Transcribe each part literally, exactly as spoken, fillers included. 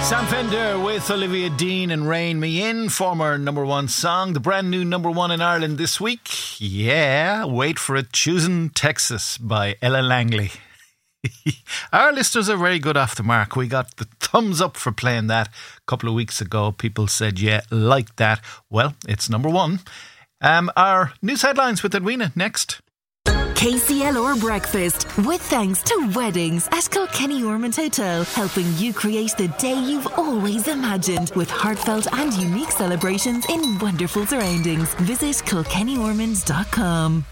Sam Fender with Olivia Dean and Rain Me In, former number one song, the brand new number one in Ireland this week. Yeah, wait for it, Choosing Texas by Ella Langley. Our listeners are very good off the mark. We got the thumbs up for playing that a couple of weeks ago. People said, yeah, like that. Well, it's number one. Um, our news headlines with Edwina next. K C L R Breakfast, with thanks to Weddings at Kilkenny Ormond Hotel, helping you create the day you've always imagined with heartfelt and unique celebrations in wonderful surroundings. Visit kilkenny ormonds dot com.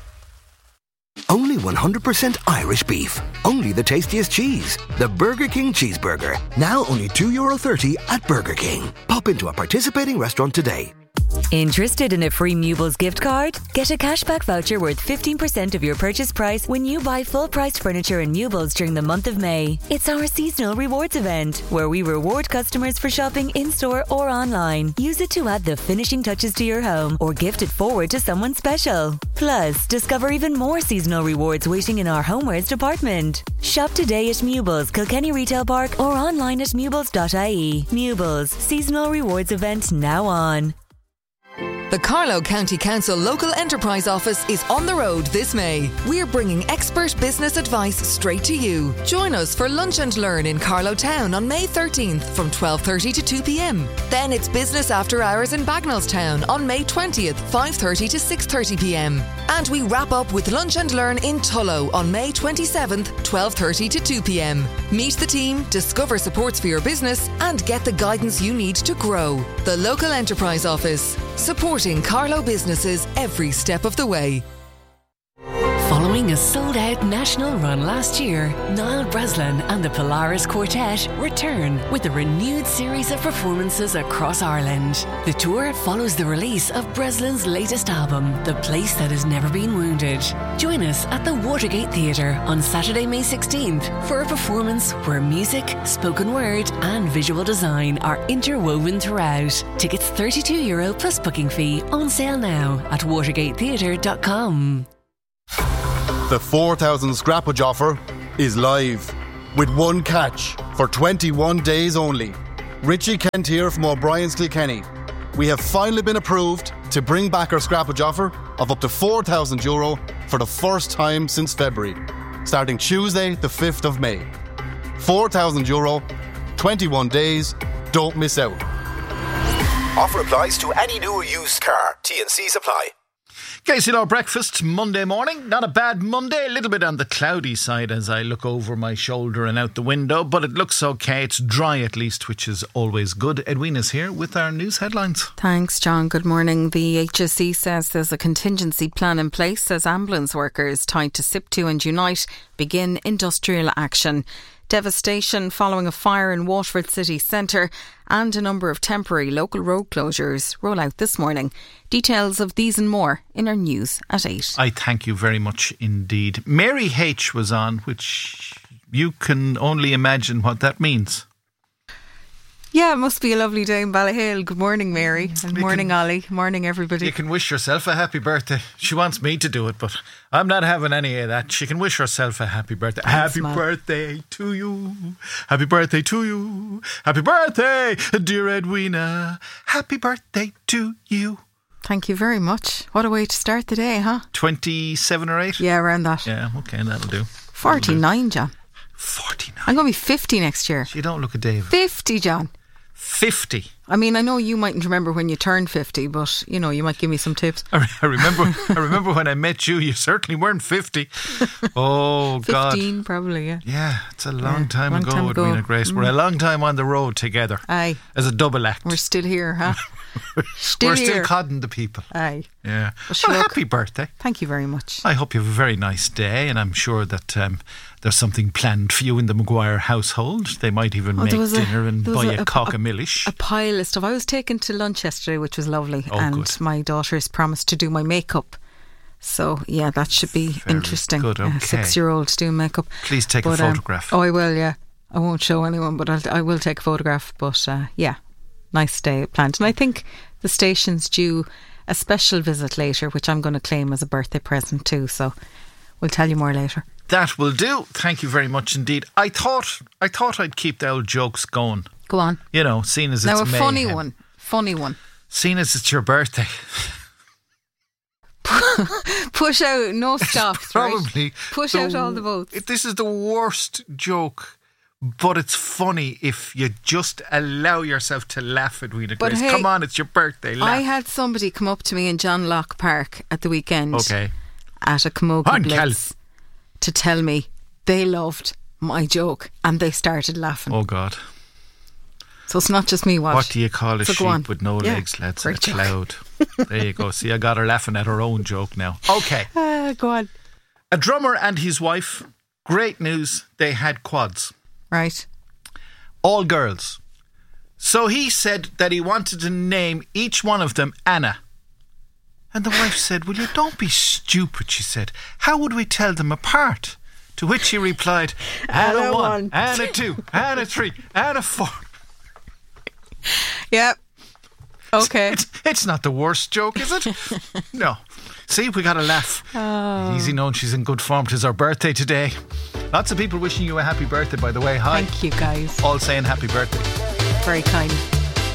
Only one hundred percent Irish beef. Only the tastiest cheese. The Burger King Cheeseburger. Now only two euro thirty at Burger King. Pop into a participating restaurant today. Interested in a free Mewbles gift card? Get a cashback voucher worth fifteen percent of your purchase price when you buy full-priced furniture in Mewbles during the month of May. It's our seasonal rewards event, where we reward customers for shopping in-store or online. Use it to add the finishing touches to your home or gift it forward to someone special. Plus, discover even more seasonal rewards waiting in our homewares department. Shop today at Mewbles, Kilkenny Retail Park, or online at mewbles dot I E. Mewbles, seasonal rewards event now on. The Carlow County Council Local Enterprise Office is on the road this May. We're bringing expert business advice straight to you. Join us for Lunch and Learn in Carlow Town on May thirteenth from twelve thirty to two p.m. Then it's Business After Hours in Bagnallstown on May twentieth, five thirty to six thirty p.m. And we wrap up with Lunch and Learn in Tullow on May twenty-seventh, twelve thirty to two p.m. Meet the team, discover supports for your business, and get the guidance you need to grow. The Local Enterprise Office, supporting Carlow businesses every step of the way. Following a sold-out national run last year, Niall Breslin and the Polaris Quartet return with a renewed series of performances across Ireland. The tour follows the release of Breslin's latest album, The Place That Has Never Been Wounded. Join us at the Watergate Theatre on Saturday, May sixteenth for a performance where music, spoken word and visual design are interwoven throughout. Tickets thirty-two euro plus booking fee, on sale now at watergate theatre dot com. The four thousand scrappage offer is live with one catch for twenty-one days only. Richie Kent here from O'Brien's Kilkenny. We have finally been approved to bring back our scrappage offer of up to four thousand euro for the first time since February, starting Tuesday the fifth of May. four thousand euro, twenty-one days, don't miss out. Offer applies to any new or used car. T and C's apply. K C L R Breakfast, Monday morning. Not a bad Monday, a little bit on the cloudy side as I look over my shoulder and out the window, but it looks okay. It's dry at least, which is always good. Edwina's here with our news headlines. Thanks, John. Good morning. The H S E says there's a contingency plan in place as ambulance workers tied to SIPTU and Unite begin industrial action. Devastation following a fire in Waterford city centre and a number of temporary local road closures roll out this morning. Details of these and more in our news at eight. I thank you very much indeed. Mary H was on, which you can only imagine what that means. Yeah, it must be a lovely day in Ballyhale. Good morning, Mary. And You morning, can- Ollie. Morning, everybody. You can wish yourself a happy birthday. She wants me to do it, but I'm not having any of that. She can wish herself a happy birthday. Thanks, happy man. birthday to you. Happy birthday to you. Happy birthday, dear Edwina. Happy birthday to you. Thank you very much. What a way to start the day, huh? twenty-seven or eight? Yeah, around that. Yeah, okay, that'll do. forty-nine, John. forty-nine. I'm going to be fifty next year. You don't look a day of it. fifty, John. fifty. I mean, I know you mightn't remember when you turned fifty, but, you know, you might give me some tips. I I remember I remember when I met you, you certainly weren't fifty. Oh, God. fifteen, probably, yeah. Yeah, it's a long Yeah, time long ago, time ago. Edwina Grace. We're a long time on the road together. Aye. As a double act. We're still here, huh? still We're here. still codding the people. Aye. Yeah. Well, sure, Well, look. happy birthday. Thank you very much. I hope you have a very nice day, and I'm sure that um, there's something planned for you in the Maguire household. They might even Oh, make there was a- dinner and there was buy a- a, a- cock a- a millish. A pile of stuff. I was taken to lunch yesterday, which was lovely, Oh, and good. my daughter's promised to do my makeup. So, yeah, that should be Very interesting. good, A okay. six-year-old doing makeup. Please take a But, um, photograph. oh, I will, yeah. I won't show anyone, but I'll, I will take a photograph. But, uh, yeah, nice day planned. And I think the station's due a special visit later, which I'm going to claim as a birthday present too. So we'll tell you more later. That will do. Thank you very much indeed. I thought I thought I'd keep the old jokes going. Go on. You know, seeing as it's Now, a mayhem. funny one. Funny one. Seeing as it's your birthday. Push out, no stops, right? Probably. Push the- out all the boats. This is the worst joke, but it's funny if you just allow yourself to laugh at Weena But Grace. hey, Come on, it's your birthday. Laugh. I had somebody come up to me in John Locke Park at the weekend Okay. at a Camogie Hon, Blitz to tell me they loved my joke and they started laughing. Oh, God. So it's not just me, what? What do you call a So go on. sheep with no Yeah, legs, lads? A great joke. cloud. There you go. See, I got her laughing at her own joke now. Okay. Ah, go on. A drummer and his wife, great news, they had quads. Right. All girls. So he said that he wanted to name each one of them Anna. And the wife said, "Will you don't be stupid," she said. "How would we tell them apart?" To which he replied, Anna, Anna one, one. Anna two, Anna three, Anna four. Yep. Okay. It's, it's not the worst joke, is it? No. See, we got a laugh. Oh. Easy knowing she's in good form. 'Tis our birthday today. Lots of people wishing you a happy birthday, by the way. Hi. Thank you, guys. All saying happy birthday. Very kind.